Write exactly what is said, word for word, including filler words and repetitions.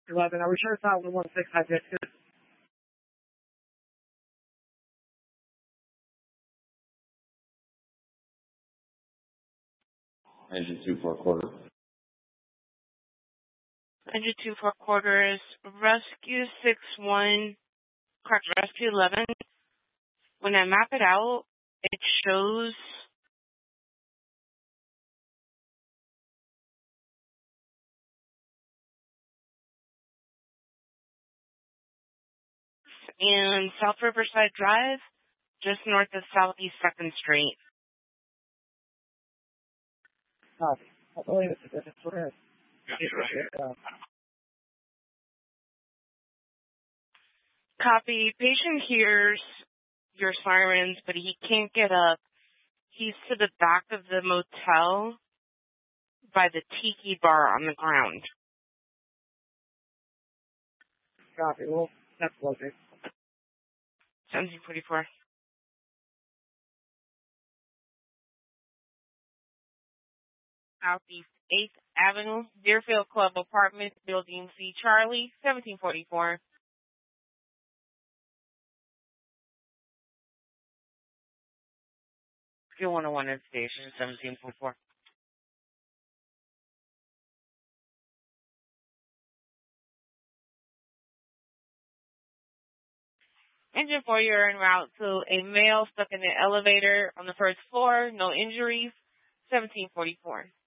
eleven. Are we sure it's not one one six hibiscus? Engine two, four quarter. Engine two, four quarters. Rescue six one. Correct. Rescue eleven. When I map it out, it shows in South Riverside Drive, just north of Southeast second Street. Oh, I believe it's a different story. Yeah, Copy. Patient hears your sirens, but he can't get up. He's to the back of the motel by the tiki bar on the ground. Copy. Well, that's logic. seventeen forty-four. Southeast eighth Avenue, Deerfield Club Apartments, Building C. Charlie, seventeen forty-four. Q one oh one at station, seventeen forty-four. Engine four, you're en route to a male stuck in the elevator on the first floor. No injuries. seventeen forty-four.